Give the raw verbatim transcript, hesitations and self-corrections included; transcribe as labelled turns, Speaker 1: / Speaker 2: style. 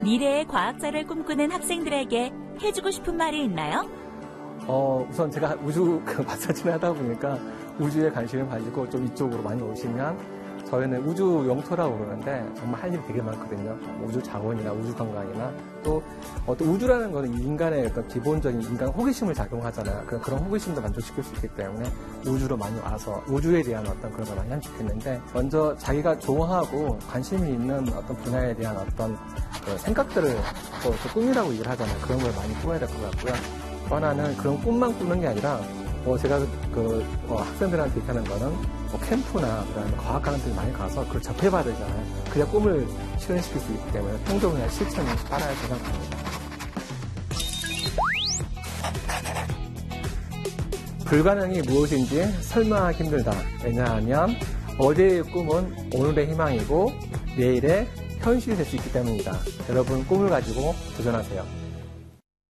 Speaker 1: 미래의 과학자를 꿈꾸는 학생들에게 해주고 싶은 말이 있나요?
Speaker 2: 어, 우선 제가 우주 그 마사지를 하다 보니까 우주에 관심을 가지고 좀 이쪽으로 많이 오시면 저희는 우주 영토라고 그러는데 정말 할 일이 되게 많거든요. 우주 자원이나 우주 관광이나 또 어떤 우주라는 거는 인간의 어떤 기본적인 인간 호기심을 작용하잖아요. 그런, 그런 호기심도 만족시킬 수 있기 때문에 우주로 많이 와서 우주에 대한 어떤 그런 걸 많이 하면 좋겠는데 먼저 자기가 좋아하고 관심이 있는 어떤 분야에 대한 어떤 그 생각들을 또, 또 꿈이라고 얘기를 하잖아요. 그런 걸 많이 꾸며야 될 것 같고요. 또 하나는 그런 꿈만 꾸는 게 아니라 뭐 제가 그 어, 학생들한테 얘기하는 거는 뭐 캠프나 그다음에 과학관들 많이 가서 그걸 접해봐야 되잖아요. 그래야 꿈을 실현시킬 수 있기 때문에 평소 그냥 실천을 따라야 생각합니다. 불가능이 무엇인지 설명하기 힘들다. 왜냐하면 어제의 꿈은 오늘의 희망이고 내일의 현실이 될 수 있기 때문이다. 여러분 꿈을 가지고 도전하세요.